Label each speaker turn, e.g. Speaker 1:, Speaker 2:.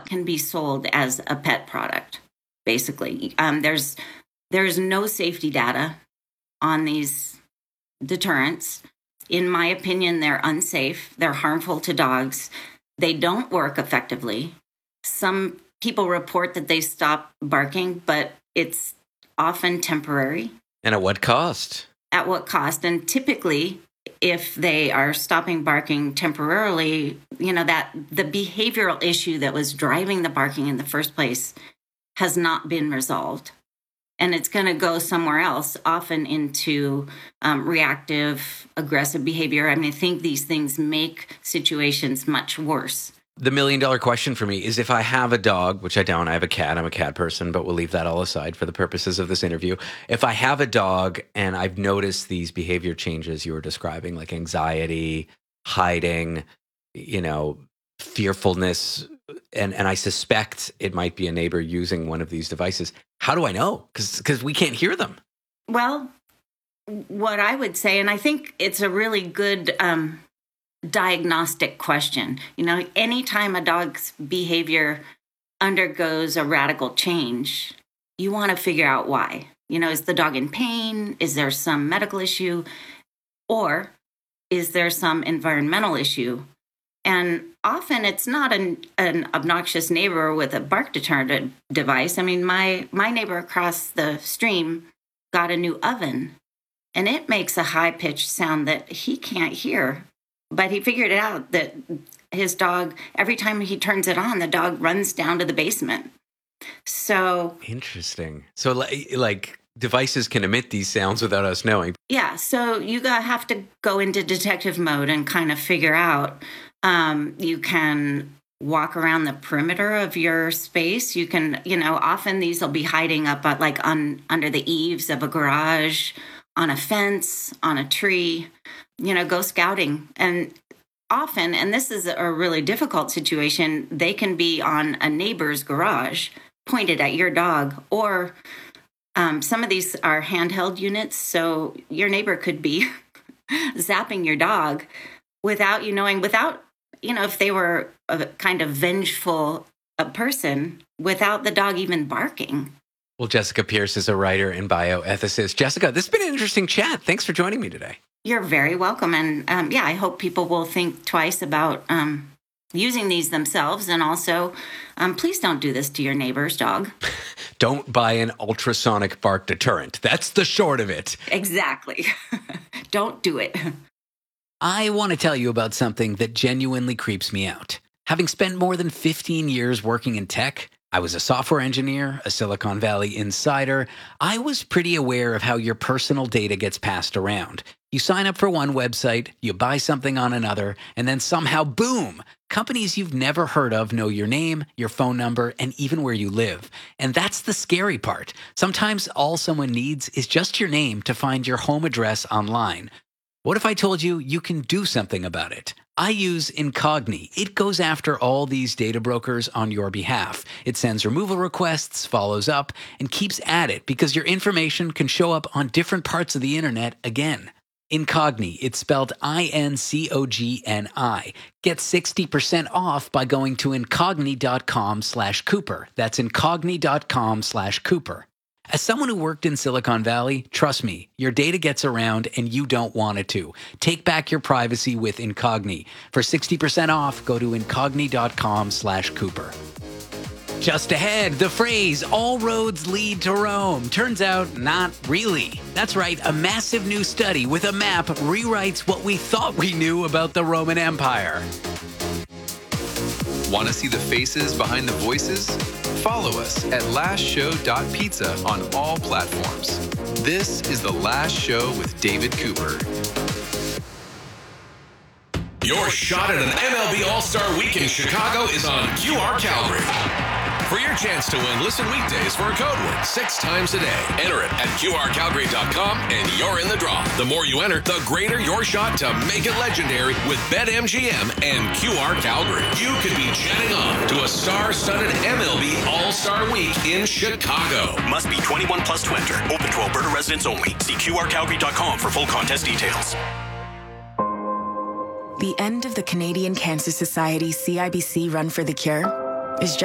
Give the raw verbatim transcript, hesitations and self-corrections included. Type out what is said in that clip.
Speaker 1: what can be sold as a pet product, basically. Um, there's there's no safety data on these deterrents. In my opinion, they're unsafe. They're harmful to dogs. They don't work effectively. Some people report that they stop barking, but it's often temporary.
Speaker 2: And at what cost?
Speaker 1: At what cost? And typically, if they are stopping barking temporarily, you know, that the behavioral issue that was driving the barking in the first place has not been resolved. And it's going to go somewhere else, often into um, reactive, aggressive behavior. I mean, I think these things make situations much worse.
Speaker 2: The million dollar question for me is, if I have a dog, which I don't, I have a cat, I'm a cat person, but we'll leave that all aside for the purposes of this interview. If I have a dog and I've noticed these behavior changes you were describing, like anxiety, hiding, you know, fearfulness, and, and I suspect it might be a neighbor using one of these devices, how do I know? Because because we can't hear them.
Speaker 1: Well, what I would say, and I think it's a really good um, diagnostic question. You know, anytime a dog's behavior undergoes a radical change, you want to figure out why. You know, is the dog in pain? Is there some medical issue? Or is there some environmental issue? And often it's not an, an obnoxious neighbor with a bark deterrent device. I mean, my, my neighbor across the stream got a new oven, and it makes a high-pitched sound that he can't hear. But he figured it out that his dog, every time he turns it on, the dog runs down to the basement. So
Speaker 2: interesting. So like devices can emit these sounds without us knowing.
Speaker 1: Yeah. So you gotta have to go into detective mode and kind of figure out. Um, you can walk around the perimeter of your space. You can, you know, often these will be hiding up at, like on under the eaves of a garage, on a fence, on a tree. You know, go scouting. And often, and this is a really difficult situation, they can be on a neighbor's garage pointed at your dog, or um, some of these are handheld units. So your neighbor could be zapping your dog without you knowing, without, you know, if they were a kind of vengeful a person, without the dog even barking.
Speaker 2: Well, Jessica Pierce is a writer and bioethicist. Jessica, this has been an interesting chat. Thanks for joining me today.
Speaker 1: You're very welcome. And um, yeah, I hope people will think twice about um, using these themselves. And also, um, please don't do this to your neighbor's dog.
Speaker 2: Don't buy an ultrasonic bark deterrent. That's the short of it.
Speaker 1: Exactly. Don't do it.
Speaker 3: I want to tell you about something that genuinely creeps me out. Having spent more than fifteen years working in tech, I was a software engineer, a Silicon Valley insider. I was pretty aware of how your personal data gets passed around. You sign up for one website, you buy something on another, and then somehow, boom, companies you've never heard of know your name, your phone number, and even where you live. And that's the scary part. Sometimes all someone needs is just your name to find your home address online. What if I told you you can do something about it? I use Incogni. It goes after all these data brokers on your behalf. It sends removal requests, follows up, and keeps at it because your information can show up on different parts of the internet again. Incogni, it's spelled I N C O G N I. Get sixty percent off by going to incogni.com slash Cooper. That's incogni.com slash Cooper. As someone who worked in Silicon Valley, trust me, your data gets around and you don't want it to. Take back your privacy with Incogni. For sixty percent off, go to incogni.com slash Cooper. Just ahead, the phrase, all roads lead to Rome. Turns out, not really. That's right, a massive new study with a map rewrites what we thought we knew about the Roman Empire.
Speaker 4: Want to see the faces behind the voices? Follow us at last show dot pizza on all platforms. This is The Last Show with David Cooper.
Speaker 5: Your shot at an M L B All-Star Week in Chicago is on Q R Calgary. For your chance to win, listen weekdays for a code word six times a day. Enter it at Q R Calgary dot com and you're in the draw. The more you enter, the greater your shot to make it legendary with BetMGM and Q R Calgary. You could be jetting on to a star-studded M L B All-Star Week in Chicago.
Speaker 6: Must be twenty-one plus to enter. Open to Alberta residents only. See Q R Calgary dot com for full contest details.
Speaker 7: The end of the Canadian Cancer Society C I B C Run for the Cure is just